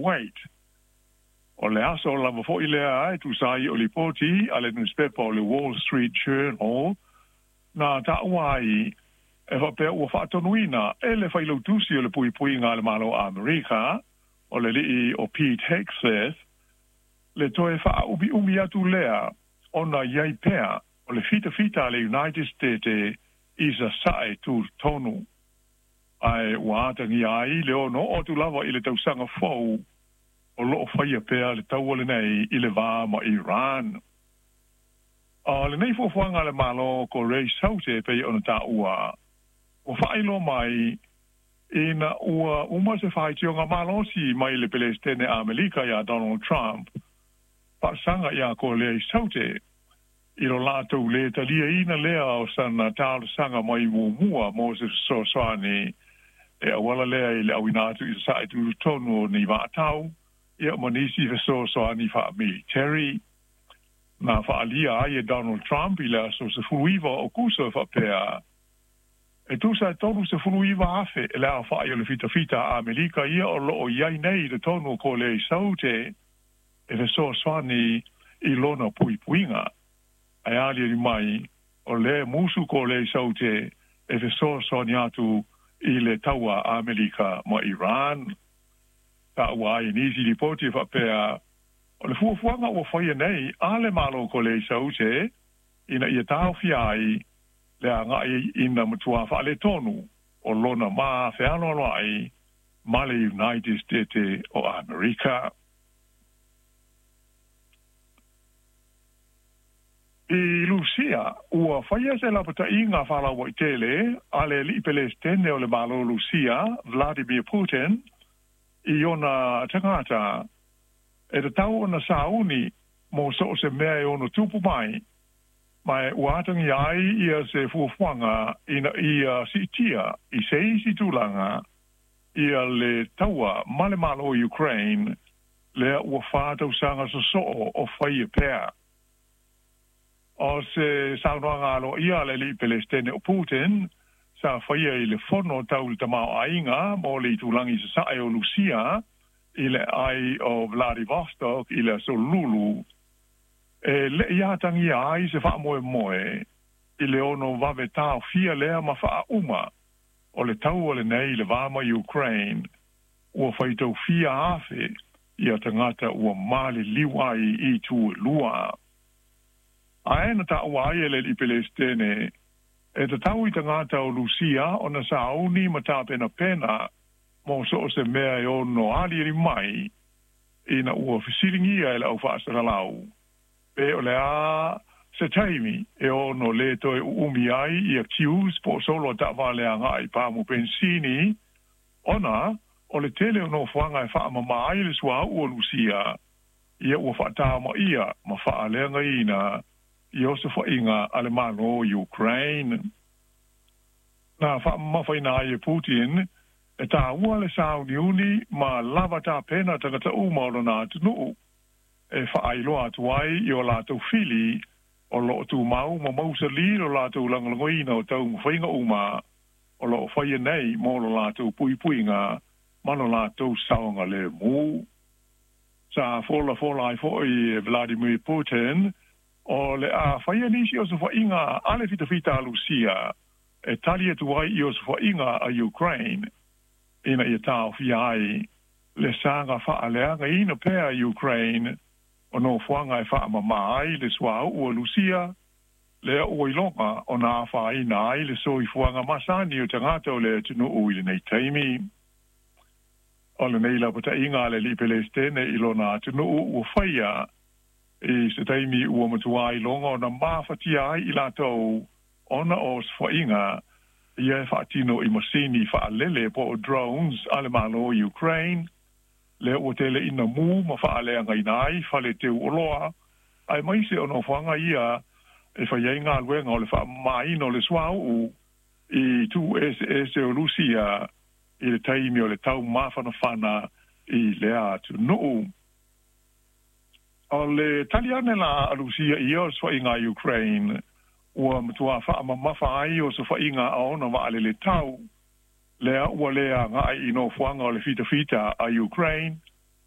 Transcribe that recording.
Kuwait. O le aso lava fo ilea ai tu sai o li poti ale newspaper o le Wall Street Journal na ta wai e fa pe o fa tonuina e le fa ilo tusi o le pui ngā le malo Amerika o le li o Pete Hegseth le toe fa umi atu lea ona iai pea o le fita le United States isa sae tu tonu ai watangi ai le ono o tu lava i le tausanga fau o loo whaia pea le tauole nei i le vā ma Iran. Le nei fuafuanga le malo ko Ray Saute pe ona ta ua. O whailo mai ina ua uma se whai tionga malo si mai le Palestine Amerika ya Donald Trump. Pa sanga ya ko Ray Saute i lo lato le talia ina lea o sana tālu sanga mai mua Moses Sosani e awala lea i le awinatu i sa tu tonu ni vātau. Ia manisi fe so ani fa military na fa alia ai Donald Trump ila so se fuiva o kuso fa pea e tu sa tonu se fuiva afe la fa yo le fita Amerika ia o lo ia nei de tonu ko le saute e fe so ani I lona puinga ai ali mai o le musu ko le saute e fe so ani atu I le taua Amerika ma Iran ta wai nisi li poti fa pea o le fuafuanga o whaia nei ale malo ko le saute ina ia tau fiai le ngai ina matua fa le tonu o lona ma feano ai ma le United States o Amerika I Lucia ua whaia se la pata inga whala wa itele ale li Palestine o le malo Lucia Vladimir Putin I ona tangata e te tau ona sauni mo so se mea ono tupu mai uatangi ai ia se fuafuanga ina ia sitia I seisi tulanga ia le taua male malo Ukraine lea ua whātau sanga so o whaia pēr. O se saunoanga alo ia le li Palestine o Putin sa whaia I le whono tau le tamau ainga mo le tulangi sa sae o Lucia I le ai o Vladivostok I le Solulu e le iatangi ai se wha moe I le ono vave tau fia lea ma wha uma o le tau o le nei le vama Ukraine ua whaitau fia afe ia tangata ua mali liwai I tu lua aena ta wai ele I Palestine e te tau I tangata o Lucia o na sauni ma tā pena mo so se mea o no ali mai ina ua fisiringia ele au whaasaralau. Pe o le a se taimi e o no le toi umi ai I accuse po solo ta vale anga I pamu pensini ona o le tele o no whanga e wha mamai le sua ua Lucia ia ua whaatama ia ma wha leanga ina I oso whainga alemano Ukraine. Na mawhaina ai Putin, e tā ua le sauni uni ma lava tā pena tangata umaro nā tunu. E whaailoa atu ai I o lātou fili, o loo tū mau ma mausa li o lātou langalangoina o tau mwhainga uma, o loo whaia nei mo lo lātou puipuinga, mano lātou saonga le mū. Sa fola ai foi Vladimir Putin, o le a whaia nisi o sa whainga ale fita Lucia, e tali atu ai I o sa whainga a Ukraine, ina I tau fiai, le sanga whaaleanga ina pēa Ukraine, o no whanga e wha mamai le swa ua Lucia, le ua ilonga o nā whaina ai le soi whanga masani o tangata o le tunu ui le nei taimi. O le nei la pata inga le li Palestine ilona tunu ua whaia, I se taimi ua matua I longa o na mawhatia ai I lātou ona o swainga ia e whaatino I masini whaalele po o drones ale malo Ukraine le ua tele ina mū ma whaalea ngai nai whale teu oloa ai maise o no whanga ia e whaiei ngā luenga o le whaamaino le swau I tu ese o Lucia I le taimi o le tau mawhanawhana I lea tu nuu. O le taliane la a Lucia I o swainga Ukraine ua matua whaamamafa ai o sa whainga a ona waale le tau lea ua lea ngai I no whanga o le fita a Ukraine